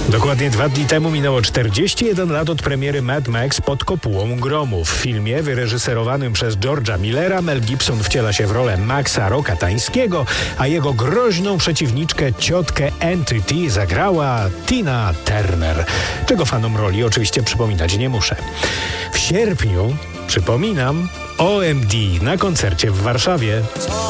Dokładnie 2 dni temu minęło 41 lat od premiery Mad Max Pod kopułą gromu. W filmie wyreżyserowanym przez George'a Millera Mel Gibson wciela się w rolę Maxa Rokatańskiego, a jego groźną przeciwniczkę, ciotkę Entity, zagrała Tina Turner, czego fanom roli oczywiście przypominać nie muszę. W sierpniu, przypominam, OMD na koncercie w Warszawie.